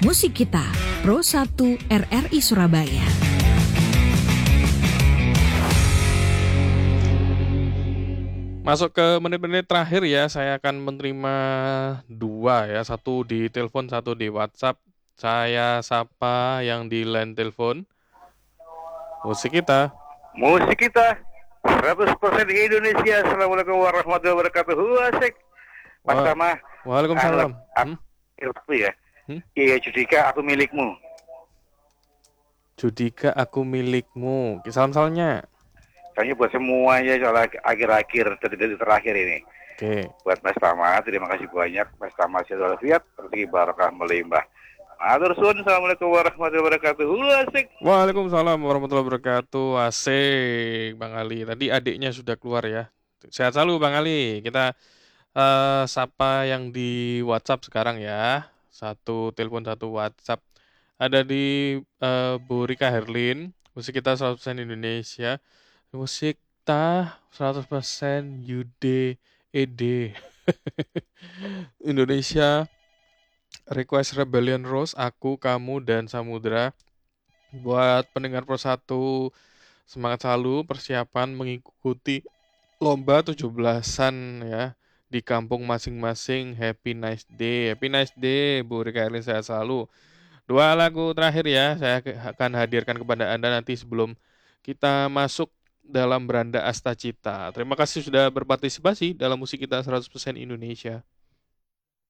Musik Kita, Pro 1 RRI Surabaya. Masuk ke menit-menit terakhir ya, saya akan menerima 2 ya, 1 di telepon, 1 di WhatsApp. Saya sapa yang di line telepon. Musik Kita. Musik Kita 100% Indonesia. Assalamualaikum warahmatullahi wabarakatuh. Asik. Mas Tama. Waalaikumsalam. Itu ya. Iya Judika, aku milikmu. Judika, aku milikmu. Salam-salamnya. Kayaknya buat semuanya soal akhir-akhir terakhir ini. Oke. Buat Mas Tama, terima kasih banyak. Mas Tama sehat walafiat, rezeki barokah melimpah. Matur suwun. Assalamualaikum warahmatullahi wabarakatuh. Asik. Waalaikumsalam warahmatullahi wabarakatuh. Asik, Bang Ali. Tadi adiknya sudah keluar ya. Sehat selalu Bang Ali. Kita sapa yang di WhatsApp sekarang ya. 1 telepon, 1 WhatsApp. Ada di Bu Rika Herlin. Musik Kita 100% Indonesia. Musik Kita 100% Yude ED. Indonesia. Request Rebellion Rose, Aku, Kamu, dan Samudra. Buat pendengar Pro 1, semangat selalu persiapan mengikuti lomba 17-an ya di kampung masing-masing. Happy nice day Bu Rika Erlin, sehat selalu. 2 lagu terakhir ya, saya akan hadirkan kepada Anda nanti sebelum kita masuk dalam Beranda Astacita. Terima kasih sudah berpartisipasi dalam Musik Kita 100% Indonesia.